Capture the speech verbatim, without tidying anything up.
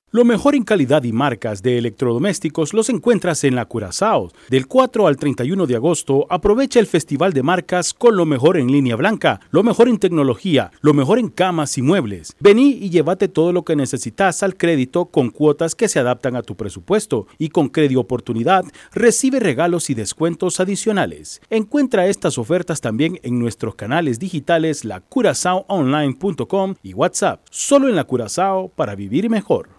Lo mejor en calidad y marcas de electrodomésticos los encuentras en la Curazao. Del cuatro al treinta y uno de agosto, aprovecha el Festival de Marcas con lo mejor en línea blanca, lo mejor en tecnología, lo mejor en camas y muebles. Vení y llévate todo lo que necesitas al crédito con cuotas que se adaptan a tu presupuesto y con Crédito Oportunidad recibe regalos y descuentos adicionales. Encuentra estas ofertas también en nuestros canales digitales la curazao online punto com y WhatsApp. Solo en la Curazao para vivir mejor.